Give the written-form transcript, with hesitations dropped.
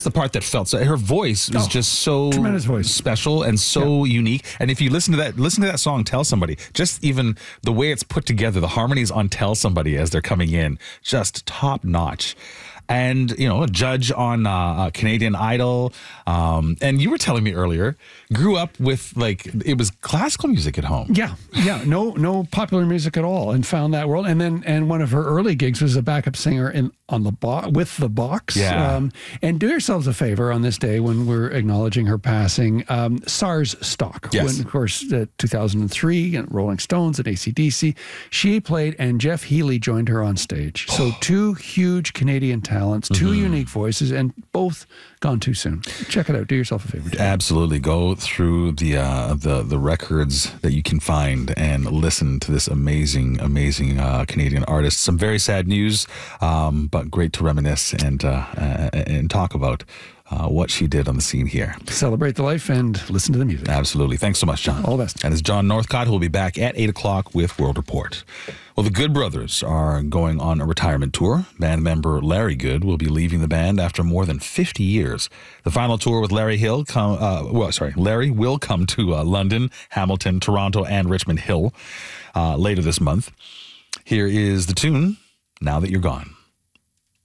the part that felt so. Her voice was just so tremendous voice, special and so unique. And if you listen to that song, Tell Somebody, just even the way it's put together, the harmonies on Tell Somebody as they're coming in, just top notch. And, a judge on Canadian Idol. And you were telling me earlier, grew up with, it was classical music at home. Yeah. No popular music at all, and found that world. And one of her early gigs was a backup singer with the Box. Yeah. And do yourselves a favor on this day when we're acknowledging her passing. SARS stock. Yes. When, of course, 2003, and Rolling Stones and AC/DC, she played, and Jeff Healey joined her on stage. So two huge Canadian talents, two unique voices, and both gone too soon. Check it out. Do yourself a favor. Absolutely. Go through the records that you can find and listen to this amazing Canadian artist. Some very sad news, but great to reminisce and talk about what she did on the scene here. Celebrate the life and listen to the music. Absolutely. Thanks so much, John. All the best. And it's John Northcott, who will be back at 8 o'clock with World Report. Well, the Good Brothers are going on a retirement tour. Band member Larry Good will be leaving the band after more than 50 years. The final tour with Larry will come to London, Hamilton, Toronto, and Richmond Hill later this month. Here is the tune, Now That You're Gone.